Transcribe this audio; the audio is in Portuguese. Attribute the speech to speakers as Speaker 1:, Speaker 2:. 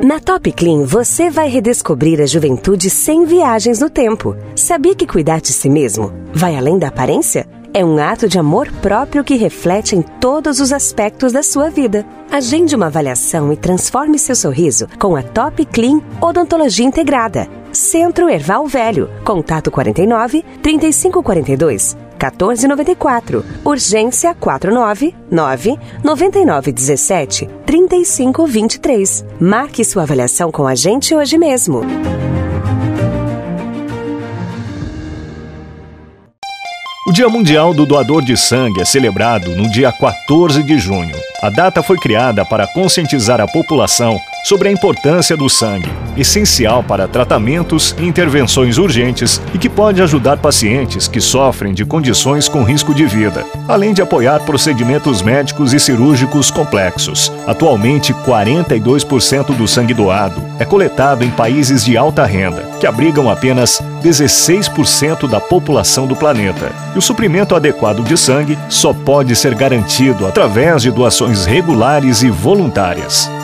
Speaker 1: Na Top Clean, você vai redescobrir a juventude sem viagens no tempo. Sabia que cuidar de si mesmo vai além da aparência? É um ato de amor próprio que reflete em todos os aspectos da sua vida. Agende uma avaliação e transforme seu sorriso com a Top Clean Odontologia Integrada. Centro Herval Velho. Contato 49 3542 1494. Urgência 499 9917 3523. Marque sua avaliação com a gente hoje mesmo.
Speaker 2: O Dia Mundial do Doador de Sangue é celebrado no dia 14 de junho. A data foi criada para conscientizar a população sobre a importância do sangue, essencial para tratamentos e intervenções urgentes e que pode ajudar pacientes que sofrem de condições com risco de vida, além de apoiar procedimentos médicos e cirúrgicos complexos. Atualmente, 42% do sangue doado é coletado em países de alta renda, que abrigam apenas 16% da população do planeta. E o suprimento adequado de sangue só pode ser garantido através de doações regulares e voluntárias.